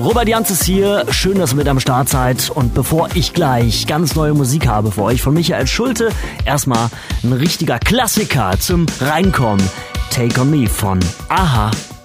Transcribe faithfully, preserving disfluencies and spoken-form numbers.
Robert Janz ist hier, schön, dass ihr mit am Start seid. Und bevor ich gleich ganz neue Musik habe für euch von Michael Schulte, erstmal ein richtiger Klassiker zum Reinkommen. Take on Me von Aha.